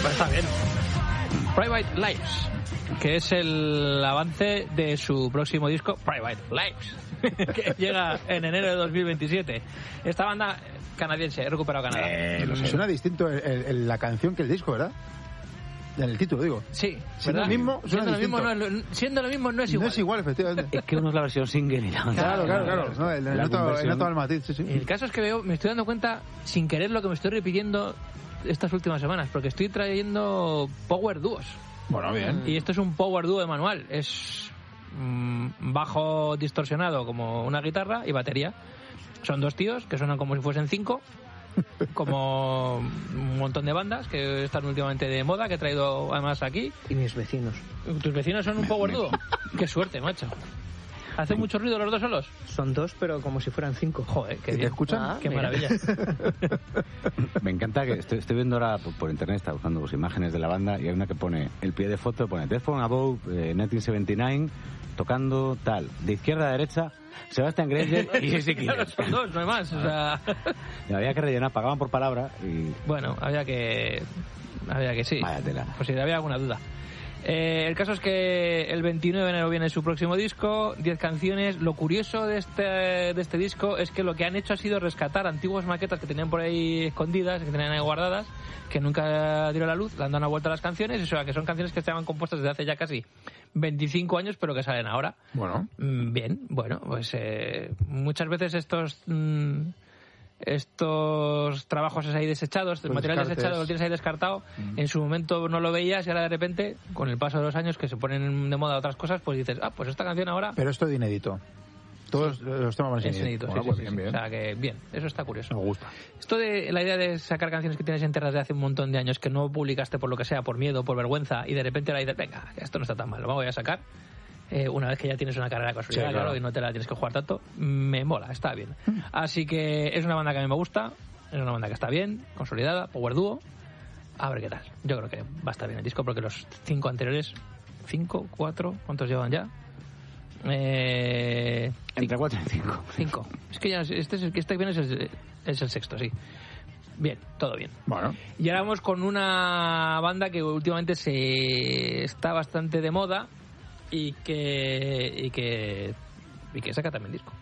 pero está bien. Private Lives, que es el avance de su próximo disco, Private Lives, que llega en enero de 2027. Esta banda canadiense, he recuperado Canadá. Suena distinto la canción que el disco, ¿verdad? En el título, digo. Sí, siendo lo mismo, siendo lo mismo no es igual. No es igual, efectivamente. Es que uno es la versión single y la otra. Claro. No, el noto al matiz, sí. El caso es que me estoy dando cuenta, sin querer, lo que me estoy repitiendo estas últimas semanas, porque estoy trayendo power dúos. Bueno, bien. Y esto es un power dúo de manual. Es bajo distorsionado como una guitarra y batería. Son dos tíos que suenan como si fuesen 5, como un montón de bandas que están últimamente de moda, que he traído además aquí. Y mis vecinos. ¿Tus vecinos son un power dúo? Qué suerte, macho. ¿Hacen mucho ruido los dos solos? Son 2, pero como si fueran 5. Joder, qué bien. ¿Te escuchan? Qué maravilla. Me encanta que estoy viendo ahora por internet, está buscando imágenes de la banda, y hay una que pone, el pie de foto pone Death from Above, 1979, tocando tal. De izquierda a derecha, Sebastian Granger y Jesse Claro, son dos, no hay más. O sea... Había que rellenar, pagaban por palabra y... Bueno, había que sí. Vaya tela. Pues si había alguna duda. El caso es que el 29 de enero viene su próximo disco, 10 canciones. Lo curioso de este disco es que lo que han hecho ha sido rescatar antiguas maquetas que tenían por ahí escondidas, que tenían ahí guardadas, que nunca dieron a la luz, le han dado una vuelta a las canciones, o sea, que son canciones que estaban compuestas desde hace ya casi 25 años, pero que salen ahora. Bueno. Bien, bueno, pues muchas veces estos trabajos ahí desechados, el material desechado lo tienes ahí descartado, en su momento no lo veías y ahora de repente, con el paso de los años que se ponen de moda otras cosas, pues dices, pues esta canción ahora... Pero esto es inédito. Todos los temas van a ser inéditos. Bueno, Sí. Bien. O sea que bien, eso está curioso. Me gusta. Esto de la idea de sacar canciones que tienes enterradas de hace un montón de años, que no publicaste por lo que sea, por miedo, por vergüenza, y de repente ahora dices, venga, esto no está tan mal, lo voy a sacar. Una vez que ya tienes una carrera consolidada, sí, claro, y no te la tienes que jugar tanto, me mola, está bien. Así que es una banda que a mí me gusta, es una banda que está bien, consolidada, power dúo. A ver qué tal. Yo creo que va a estar bien el disco porque los 5 anteriores, 5, 4, ¿cuántos llevan ya? Entre 4 y 5. 5. Es que ya este bien es el sexto, sí. Bien, todo bien. Bueno. Y ahora vamos con una banda que últimamente está bastante de moda y que saca también disco.